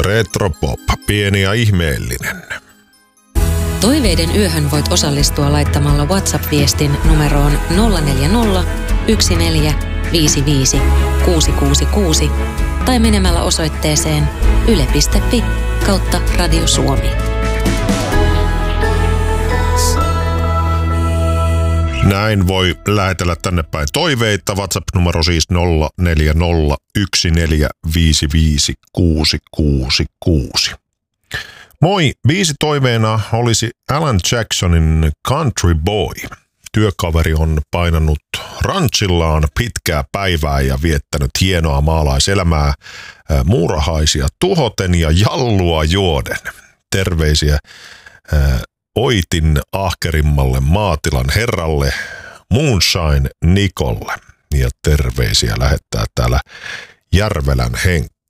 Retropop, pieni ja ihmeellinen. Toiveiden yöhön voit osallistua laittamalla WhatsApp-viestin numeroon 040 1455 666 tai menemällä osoitteeseen yle.fi/Radio Suomi. Näin voi lähetellä tänne päin toiveita. WhatsApp-numero siis 040 1455 666. Moi, biisi toiveena olisi Alan Jacksonin Country Boy. Työkaveri on painanut ranchillaan pitkää päivää ja viettänyt hienoa maalaiselämää muurahaisia tuhoten ja jallua juoden. Terveisiä Oitin ahkerimmalle maatilan herralle Moonshine Nikolle. Ja terveisiä lähettää täällä Järvelän Henkka.